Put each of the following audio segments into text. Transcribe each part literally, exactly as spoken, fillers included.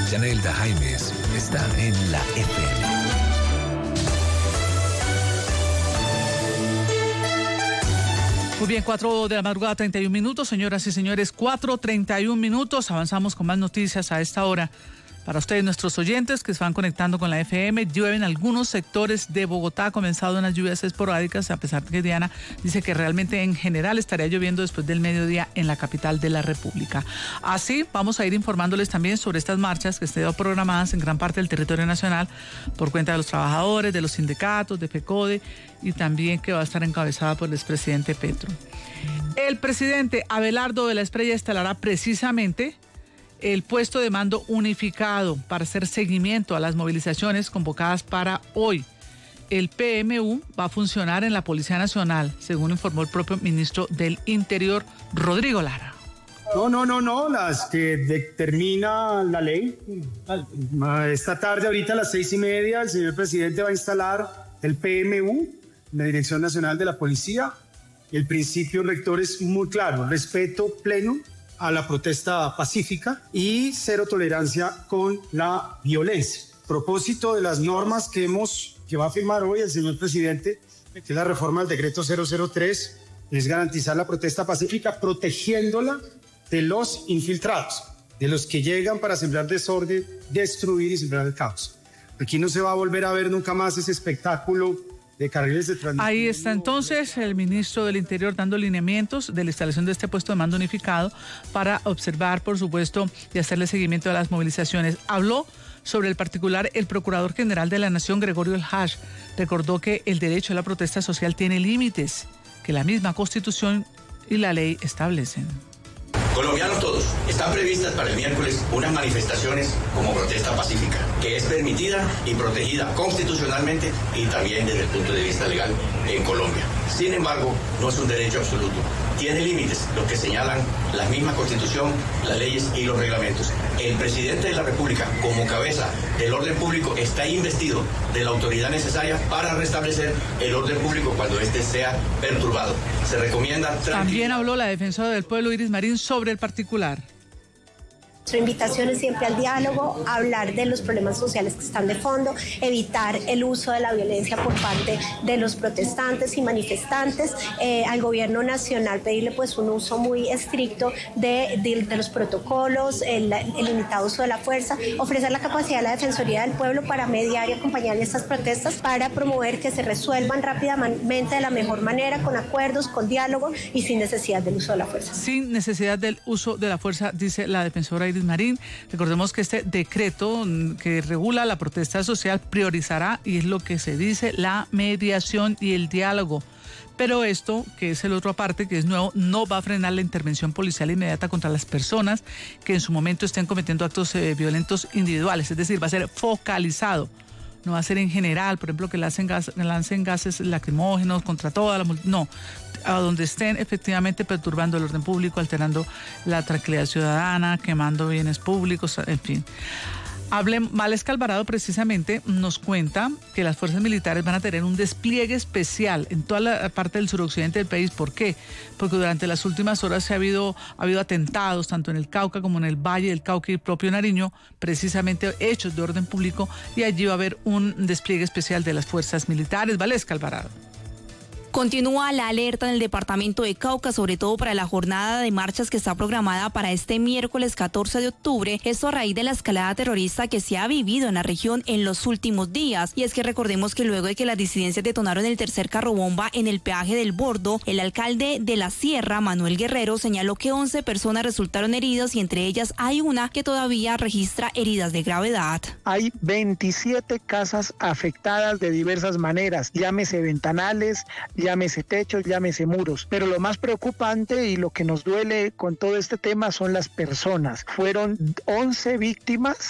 Yanelda Jaimes está en la F M. Muy bien, cuatro de la madrugada, treinta y un minutos, señoras y señores, cuatro treinta y un minutos. Avanzamos con más noticias a esta hora. Para ustedes, nuestros oyentes que se van conectando con la F M, llueven algunos sectores de Bogotá. Ha comenzado unas lluvias esporádicas, a pesar de que Diana dice que realmente en general estaría lloviendo después del mediodía en la capital de la República. Así, vamos a ir informándoles también sobre estas marchas que están programadas en gran parte del territorio nacional por cuenta de los trabajadores, de los sindicatos, de FECODE, y también que va a estar encabezada por el expresidente Petro. El presidente Abelardo de la Espriella instalará precisamente el puesto de mando unificado para hacer seguimiento a las movilizaciones convocadas para hoy. El P M U va a funcionar en la Policía Nacional, según informó el propio ministro del Interior, Rodrigo Lara. No, no, no, no, las que determina la ley. Esta tarde, ahorita a las seis y media, el señor presidente va a instalar el P M U, la Dirección Nacional de la Policía. El principio rector es muy claro: respeto pleno a la protesta pacífica y cero tolerancia con la violencia. A propósito de las normas que hemos que va a firmar hoy el señor presidente, que es la reforma del decreto cero cero tres, es garantizar la protesta pacífica protegiéndola de los infiltrados, de los que llegan para sembrar desorden, destruir y sembrar el caos. Aquí no se va a volver a ver nunca más ese espectáculo de carriles de transmisión. Ahí está entonces el ministro del Interior dando lineamientos de la instalación de este puesto de mando unificado para observar, por supuesto, y hacerle seguimiento a las movilizaciones. Habló sobre el particular el Procurador General de la Nación, Gregorio El Haj. Recordó que el derecho a la protesta social tiene límites que la misma Constitución y la ley establecen. Colombianos todos, están previstas para el miércoles unas manifestaciones como protesta pacífica, que es permitida y protegida constitucionalmente y también desde el punto de vista legal en Colombia. Sin embargo, no es un derecho absoluto. Tiene límites, los que señalan la misma Constitución, las leyes y los reglamentos. El presidente de la República, como cabeza del orden público, está investido de la autoridad necesaria para restablecer el orden público cuando éste sea perturbado. Se recomienda... También habló la defensora del pueblo, Iris Marín, sobre el particular. Nuestra invitación es siempre al diálogo, a hablar de los problemas sociales que están de fondo, evitar el uso de la violencia por parte de los protestantes y manifestantes, eh, al gobierno nacional pedirle pues un uso muy estricto de, de, de los protocolos, el, el limitado uso de la fuerza, ofrecer la capacidad de la Defensoría del Pueblo para mediar y acompañar estas protestas, para promover que se resuelvan rápidamente de la mejor manera, con acuerdos, con diálogo y sin necesidad del uso de la fuerza. Sin necesidad del uso de la fuerza, dice la defensora Iris Marín. Recordemos que este decreto que regula la protesta social priorizará, y es lo que se dice, la mediación y el diálogo. Pero esto, que es el otro aparte, que es nuevo, no va a frenar la intervención policial inmediata contra las personas que en su momento estén cometiendo actos eh, violentos individuales. Es decir, va a ser focalizado. No va a ser en general, por ejemplo, que lancen, gas, lancen gases lacrimógenos contra toda la multitud. No, a donde estén efectivamente perturbando el orden público, alterando la tranquilidad ciudadana, quemando bienes públicos, en fin. Hable, Valesca Alvarado precisamente nos cuenta que las fuerzas militares van a tener un despliegue especial en toda la parte del suroccidente del país. ¿Por qué? Porque durante las últimas horas se ha habido, ha habido atentados, tanto en el Cauca como en el Valle del Cauca y propio Nariño, precisamente hechos de orden público, y allí va a haber un despliegue especial de las fuerzas militares. Valesca Alvarado. Continúa la alerta en el departamento de Cauca, sobre todo para la jornada de marchas que está programada para este miércoles catorce de octubre, esto a raíz de la escalada terrorista que se ha vivido en la región en los últimos días. Y es que recordemos que luego de que las disidencias detonaron el tercer carro bomba en el peaje del Bordo, el alcalde de la Sierra, Manuel Guerrero, señaló que once personas resultaron heridas y entre ellas hay una que todavía registra heridas de gravedad. Hay veintisiete casas afectadas de diversas maneras, llámese ventanales, llámese techos, llámese muros. Pero lo más preocupante y lo que nos duele con todo este tema son las personas. Fueron once víctimas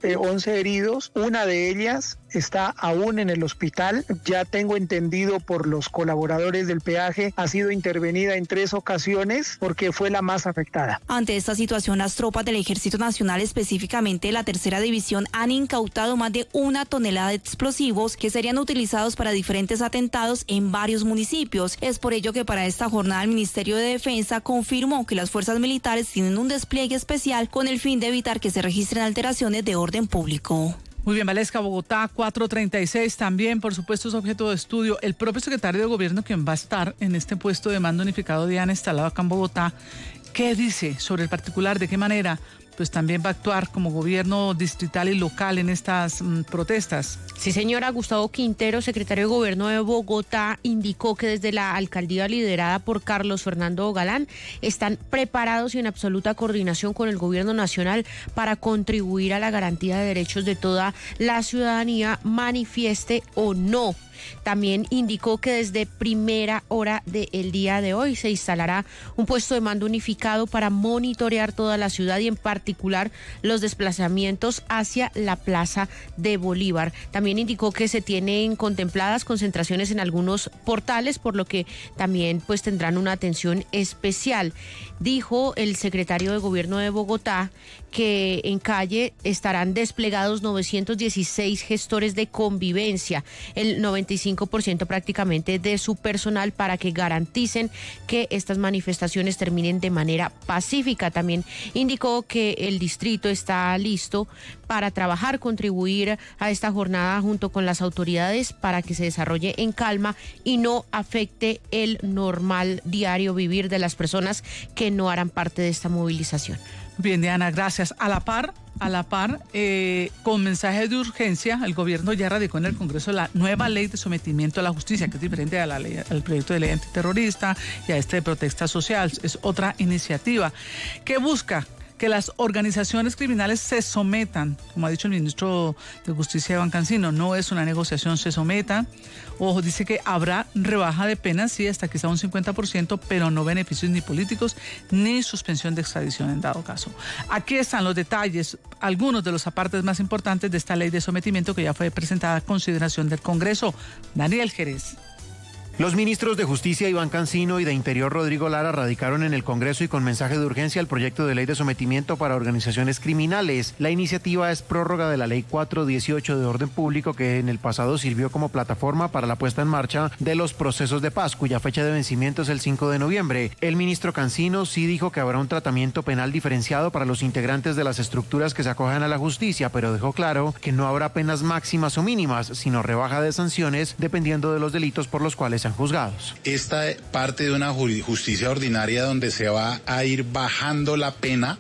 eh, once heridos, una de ellas está aún en el hospital. Ya tengo entendido por los colaboradores del peaje, ha sido intervenida en tres ocasiones porque fue la más afectada. Ante esta situación, las tropas del Ejército Nacional, específicamente la Tercera División, han incautado más de una tonelada de explosivos que serían utilizados para diferentes atentados en varios municipios. Es por ello que para esta jornada el Ministerio de Defensa confirmó que las fuerzas militares tienen un despliegue especial con el fin de evitar que se registren alteraciones de orden público. Muy bien, Valesca, Bogotá, cuatro treinta y seis, también, por supuesto, es objeto de estudio. El propio secretario de Gobierno, quien va a estar en este puesto de mando unificado de DIAN instalado acá en Bogotá, ¿qué dice sobre el particular? ¿De qué manera? Pues también va a actuar como gobierno distrital y local en estas mm, protestas. Sí, señora. Gustavo Quintero, secretario de Gobierno de Bogotá, indicó que desde la alcaldía liderada por Carlos Fernando Galán están preparados y en absoluta coordinación con el gobierno nacional para contribuir a la garantía de derechos de toda la ciudadanía, manifieste o no. También indicó que desde primera hora del día de hoy se instalará un puesto de mando unificado para monitorear toda la ciudad y en particular los desplazamientos hacia la Plaza de Bolívar. También indicó que se tienen contempladas concentraciones en algunos portales, por lo que también pues tendrán una atención especial. Dijo el secretario de Gobierno de Bogotá que en calle estarán desplegados novecientos dieciséis gestores de convivencia, el noventa y cinco por ciento prácticamente de su personal, para que garanticen que estas manifestaciones terminen de manera pacífica. También indicó que el distrito está listo para trabajar, contribuir a esta jornada junto con las autoridades para que se desarrolle en calma y no afecte el normal diario vivir de las personas que no harán parte de esta movilización. Bien, Diana, gracias. A la par, a la par, eh, con mensajes de urgencia, el gobierno ya radicó en el Congreso la nueva ley de sometimiento a la justicia, que es diferente a la ley, al proyecto de ley antiterrorista y a este de protesta social. Es otra iniciativa que busca que las organizaciones criminales se sometan, como ha dicho el ministro de Justicia, Iván Cancino. No es una negociación, se sometan. Ojo, dice que habrá rebaja de penas, sí, hasta quizá un cincuenta por ciento, pero no beneficios ni políticos, ni suspensión de extradición en dado caso. Aquí están los detalles, algunos de los apartes más importantes de esta ley de sometimiento que ya fue presentada a consideración del Congreso. Daniel Jerez. Los ministros de Justicia Iván Cancino y de Interior Rodrigo Lara radicaron en el Congreso y con mensaje de urgencia el proyecto de ley de sometimiento para organizaciones criminales. La iniciativa es prórroga de la ley cuatrocientos dieciocho de orden público, que en el pasado sirvió como plataforma para la puesta en marcha de los procesos de paz, cuya fecha de vencimiento es el cinco de noviembre. El ministro Cancino sí dijo que habrá un tratamiento penal diferenciado para los integrantes de las estructuras que se acojan a la justicia, pero dejó claro que no habrá penas máximas o mínimas, sino rebaja de sanciones dependiendo de los delitos por los cuales sean juzgados. Esta parte de una justicia ordinaria donde se va a ir bajando la pena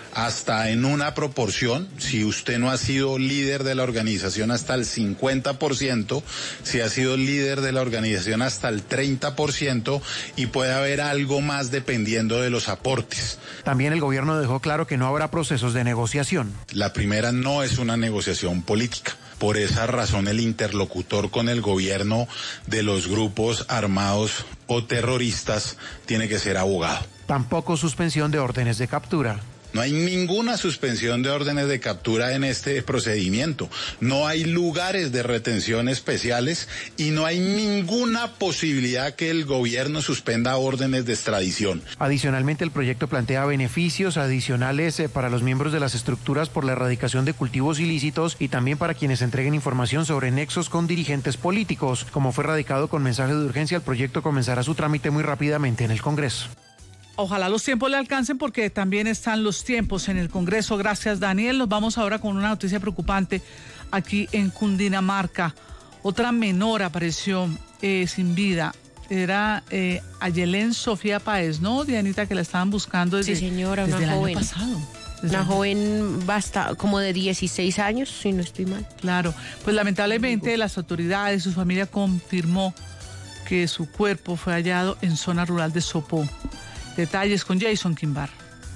hasta en una proporción. Si usted no ha sido líder de la organización, hasta el cincuenta por ciento, si ha sido líder de la organización, hasta el treinta por ciento, y puede haber algo más dependiendo de los aportes. También el gobierno dejó claro que no habrá procesos de negociación. La primera no es una negociación política. Por esa razón, el interlocutor con el gobierno de los grupos armados o terroristas tiene que ser abogado. Tampoco suspensión de órdenes de captura. No hay ninguna suspensión de órdenes de captura en este procedimiento. No hay lugares de retención especiales y no hay ninguna posibilidad que el gobierno suspenda órdenes de extradición. Adicionalmente, el proyecto plantea beneficios adicionales para los miembros de las estructuras por la erradicación de cultivos ilícitos y también para quienes entreguen información sobre nexos con dirigentes políticos. Como fue radicado con mensaje de urgencia, el proyecto comenzará su trámite muy rápidamente en el Congreso. Ojalá los tiempos le alcancen, porque también están los tiempos en el Congreso. Gracias, Daniel. Nos vamos ahora con una noticia preocupante aquí en Cundinamarca. Otra menor apareció eh, sin vida. Era eh, Ayelén Sofía Páez, ¿no, Dianita? Que la estaban buscando desde, sí, señora, desde una el joven. año pasado. Desde una el... joven basta, como de dieciséis años, si no estoy mal. Claro, pues lamentablemente las autoridades, su familia confirmó que su cuerpo fue hallado en zona rural de Sopó. Detalles con Jason Quimbar.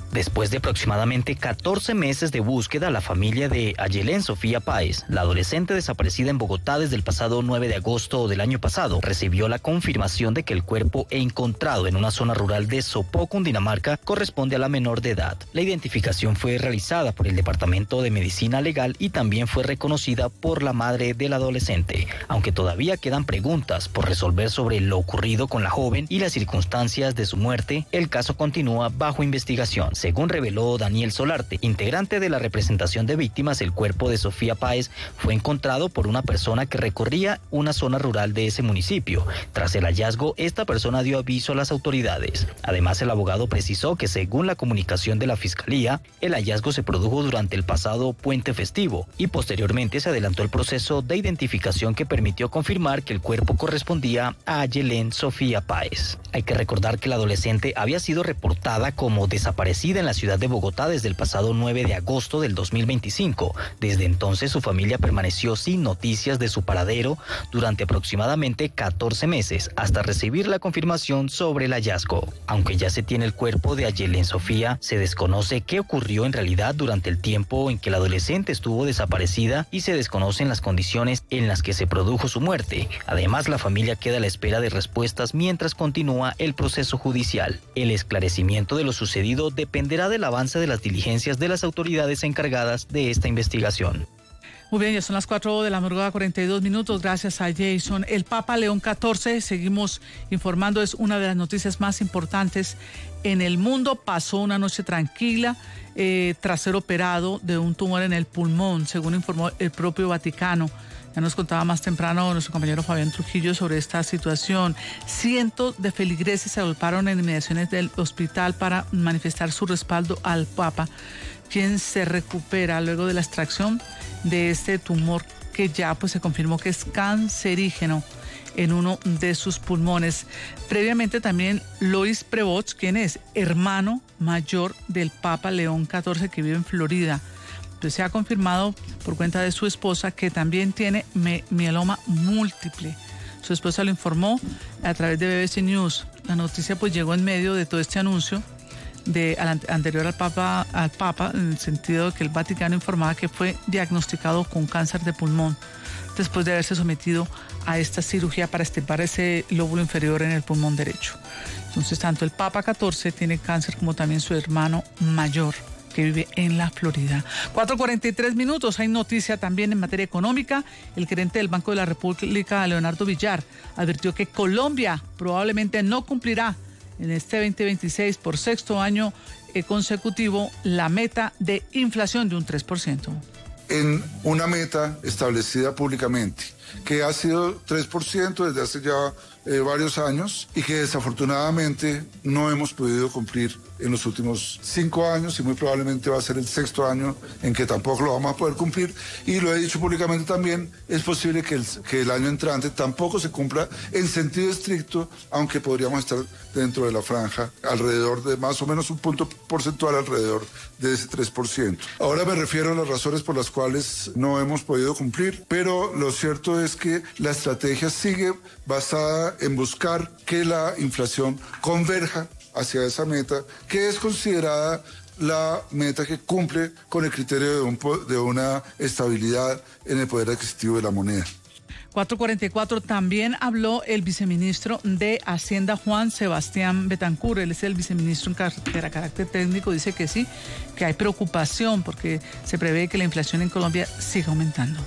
Después de aproximadamente catorce meses de búsqueda, la familia de Ayelén Sofía Páez, la adolescente desaparecida en Bogotá desde el pasado nueve de agosto del año pasado, recibió la confirmación de que el cuerpo encontrado en una zona rural de Sopó, Cundinamarca, corresponde a la menor de edad. La identificación fue realizada por el Departamento de Medicina Legal y también fue reconocida por la madre del adolescente. Aunque todavía quedan preguntas por resolver sobre lo ocurrido con la joven y las circunstancias de su muerte, el caso continúa bajo investigación. Según reveló Daniel Solarte, integrante de la representación de víctimas, el cuerpo de Sofía Páez fue encontrado por una persona que recorría una zona rural de ese municipio. Tras el hallazgo, esta persona dio aviso a las autoridades. Además, el abogado precisó que según la comunicación de la Fiscalía, el hallazgo se produjo durante el pasado puente festivo y posteriormente se adelantó el proceso de identificación que permitió confirmar que el cuerpo correspondía a Ayelén Sofía Páez. Hay que recordar que la adolescente había sido reportada como desaparecida en la ciudad de Bogotá desde el pasado nueve de agosto del dos mil veinticinco. Desde entonces su familia permaneció sin noticias de su paradero durante aproximadamente catorce meses hasta recibir la confirmación sobre el hallazgo. Aunque ya se tiene el cuerpo de Ayelén Sofía, se desconoce qué ocurrió en realidad durante el tiempo en que la adolescente estuvo desaparecida y se desconocen las condiciones en las que se produjo su muerte. Además, la familia queda a la espera de respuestas mientras continúa el proceso judicial. El esclarecimiento de lo sucedido dependerá del avance de las diligencias de las autoridades encargadas de esta investigación. Muy bien, ya son las cuatro de la madrugada, cuarenta y dos minutos. Gracias a Jason. El Papa León catorce, seguimos informando, es una de las noticias más importantes en el mundo. Pasó una noche tranquila eh, tras ser operado de un tumor en el pulmón, según informó el propio Vaticano. Ya nos contaba más temprano nuestro compañero Fabián Trujillo sobre esta situación. Cientos de feligreses se agolparon en inmediaciones del hospital para manifestar su respaldo al Papa, quien se recupera luego de la extracción de este tumor que ya pues se confirmó que es cancerígeno en uno de sus pulmones. Previamente también Lois Prevost, quien es hermano mayor del Papa León catorce, que vive en Florida. Pues se ha confirmado por cuenta de su esposa que también tiene me- mieloma múltiple. Su esposa lo informó a través de B B C News. La noticia pues llegó en medio de todo este anuncio de al, anterior al Papa, al Papa, en el sentido de que el Vaticano informaba que fue diagnosticado con cáncer de pulmón después de haberse sometido a esta cirugía para extirpar ese lóbulo inferior en el pulmón derecho. Entonces, tanto el Papa catorce tiene cáncer como también su hermano mayor, que vive en la Florida. cuatro cuarenta y tres minutos. Hay noticia también en materia económica. El gerente del Banco de la República, Leonardo Villar, advirtió que Colombia probablemente no cumplirá en este veinte veintiséis por sexto año consecutivo la meta de inflación de un tres por ciento. En una meta establecida públicamente, que ha sido tres por ciento desde hace ya eh, varios años y que desafortunadamente no hemos podido cumplir en los últimos cinco años y muy probablemente va a ser el sexto año en que tampoco lo vamos a poder cumplir. Y lo he dicho públicamente también, es posible que el, que el año entrante tampoco se cumpla en sentido estricto, aunque podríamos estar dentro de la franja, alrededor de más o menos un punto porcentual alrededor de ese tres por ciento. Ahora me refiero a las razones por las cuales no hemos podido cumplir, pero lo cierto es que la estrategia sigue basada en buscar que la inflación converja hacia esa meta, que es considerada la meta que cumple con el criterio de, un, de una estabilidad en el poder adquisitivo de la moneda. cuatro cuarenta y cuatro, también habló el viceministro de Hacienda, Juan Sebastián Betancur. Él es el viceministro en carácter, carácter técnico. Dice que sí, que hay preocupación porque se prevé que la inflación en Colombia siga aumentando.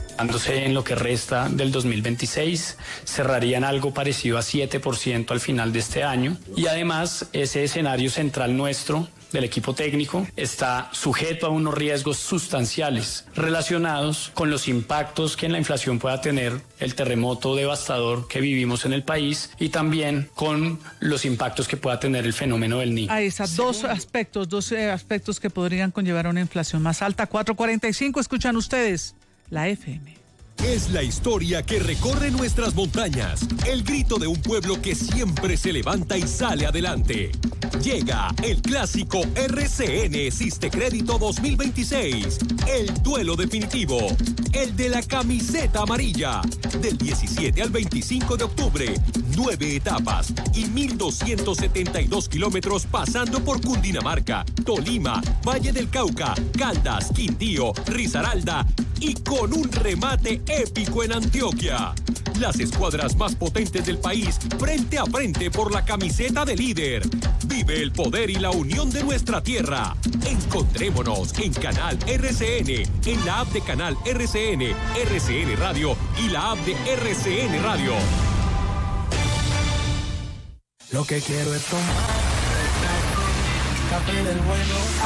En lo que resta del dos mil veintiséis, cerrarían algo parecido a siete por ciento al final de este año. Y además, ese escenario central nuestro, del equipo técnico, está sujeto a unos riesgos sustanciales relacionados con los impactos que en la inflación pueda tener el terremoto devastador que vivimos en el país y también con los impactos que pueda tener el fenómeno del Niño. Ahí están dos aspectos, dos eh, aspectos que podrían conllevar a una inflación más alta. cuatro cuarenta y cinco, escuchan ustedes la F M. Es la historia que recorre nuestras montañas, el grito de un pueblo que siempre se levanta y sale adelante. Llega el clásico R C N Siste Crédito dos mil veintiséis, el duelo definitivo, el de la camiseta amarilla. Del diecisiete al veinticinco de octubre, nueve etapas y mil doscientos setenta y dos kilómetros pasando por Cundinamarca, Tolima, Valle del Cauca, Caldas, Quindío, Risaralda y con un remate épico en Antioquia. Las escuadras más potentes del país frente a frente por la camiseta de líder. Vive el poder y la unión de nuestra tierra. Encontrémonos en Canal R C N, en la app de Canal R C N, R C N Radio y la app de R C N Radio. Lo que quiero es tomar café del bueno.